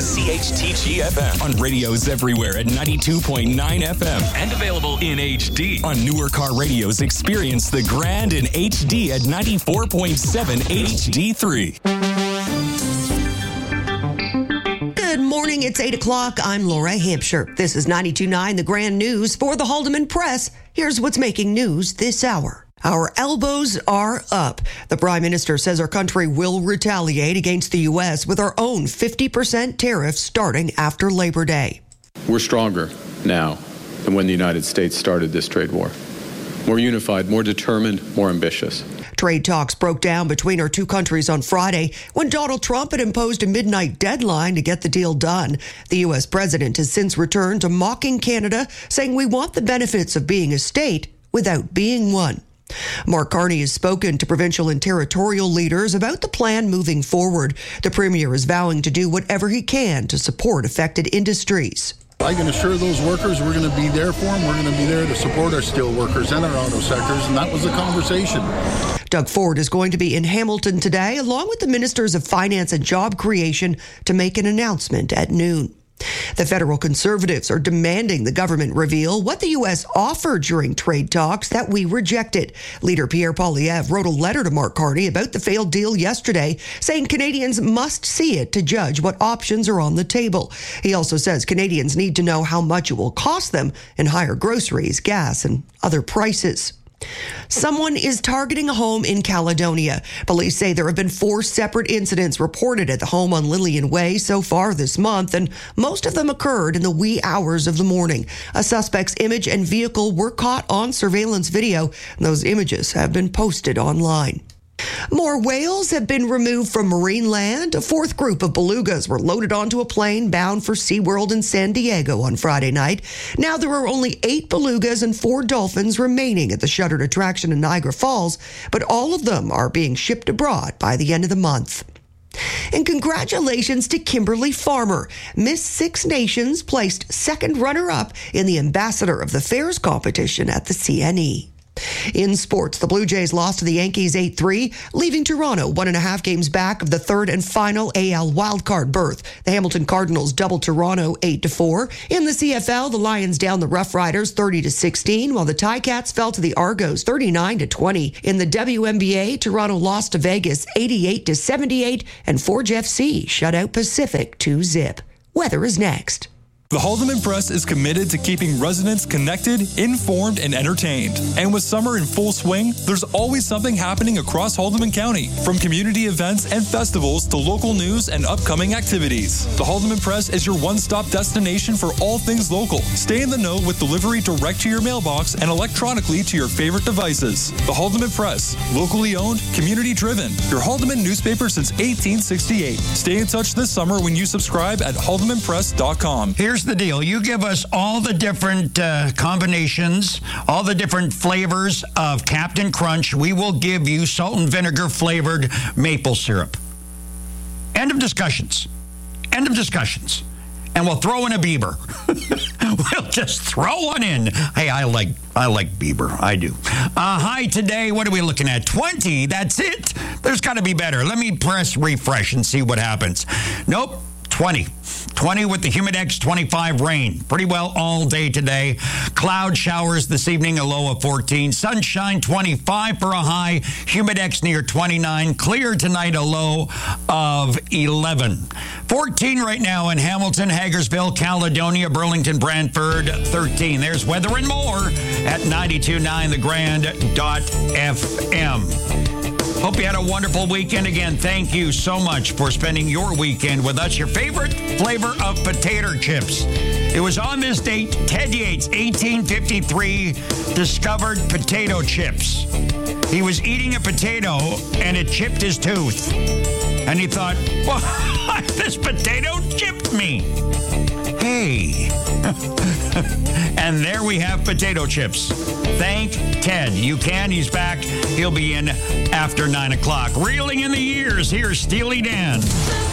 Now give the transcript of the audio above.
CHTG-FM on radios everywhere at 92.9 FM and available in HD. On newer car radios, experience the grand in HD at 94.7 HD3. Good morning. It's 8 o'clock. I'm Laura Hampshire. This is 92.9, the Grand News for the Haldeman Press. Here's what's making news this hour. Our elbows are up. The Prime Minister says our country will retaliate against the U.S. with our own 50% tariff starting after Labor Day. We're stronger now than when the United States started this trade war. More unified, more determined, more ambitious. Trade talks broke down between our two countries on Friday when Donald Trump had imposed a midnight deadline to get the deal done. The U.S. president has since returned to mocking Canada, saying we want the benefits of being a state without being one. Mark Carney has spoken to provincial and territorial leaders about the plan moving forward. The Premier is vowing to do whatever he can to support affected industries. I can assure those workers we're going to be there for them. We're going to be there to support our steel workers and our auto sectors, and that was the conversation. Doug Ford is going to be in Hamilton today, along with the Ministers of Finance and Job Creation, to make an announcement at noon. The federal Conservatives are demanding the government reveal what the U.S. offered during trade talks that we rejected. Leader Pierre Poilievre wrote a letter to Mark Carney about the failed deal yesterday, saying Canadians must see it to judge what options are on the table. He also says Canadians need to know how much it will cost them in higher groceries, gas, and other prices. Someone is targeting a home in Caledonia. Police say there have been 4 separate incidents reported at the home on Lillian Way so far this month, and most of them occurred in the wee hours of the morning. A suspect's image and vehicle were caught on surveillance video, and those images have been posted online. More whales have been removed from marine land. A 4th group of belugas were loaded onto a plane bound for SeaWorld in San Diego on Friday night. Now there are only 8 belugas and 4 dolphins remaining at the shuttered attraction in Niagara Falls, but all of them are being shipped abroad by the end of the month. And congratulations to Kimberly Farmer. Miss Six Nations placed second runner-up in the Ambassador of the Fairs competition at the CNE. In sports, the Blue Jays lost to the Yankees 8-3, leaving Toronto 1.5 games back of the third and final AL wildcard berth. The Hamilton Cardinals doubled Toronto 8-4. In the CFL, the Lions downed the Rough Riders 30-16, while the Ticats fell to the Argos 39-20. In the WNBA, Toronto lost to Vegas 88-78, and Forge FC shut out Pacific 2-0. Weather is next. The Haldeman Press is committed to keeping residents connected, informed, and entertained. And with summer in full swing, there's always something happening across Haldeman County, from community events and festivals to local news and upcoming activities. The Haldeman Press is your one-stop destination for all things local. Stay in the know with delivery direct to your mailbox and electronically to your favorite devices. The Haldeman Press, locally owned, community-driven. Your Haldeman newspaper since 1868. Stay in touch this summer when you subscribe at haldemanpress.com. Here's the deal. You give us all the different combinations, all the different flavors of Captain Crunch. We will give you salt and vinegar flavored maple syrup. End of discussions. End of discussions. And we'll throw in a Bieber. We'll just throw one in. Hey, I like Bieber. I do. High today, what are we looking at? 20. That's it. There's got to be better. Let me press refresh and see what happens. Nope. 20 with the Humidex, 25 rain. Pretty well all day today. Cloud showers this evening, a low of 14. Sunshine, 25 for a high. Humidex near 29. Clear tonight, a low of 11. 14 right now in Hamilton, Hagersville, Caledonia, Burlington, Brantford, 13. There's weather and more at 92.9thegrand.fm. Hope you had a wonderful weekend. Again, thank you so much for spending your weekend with us. Your favorite flavor of potato chips. It was on this date, Ted Yates, 1853, discovered potato chips. He was eating a potato and it chipped his tooth. And he thought, well, this potato chipped me. Hey. And there we have potato chips. Thank Ted. You can. He's back. He'll be in after 9 o'clock. Reeling in the years, here's Steely Dan.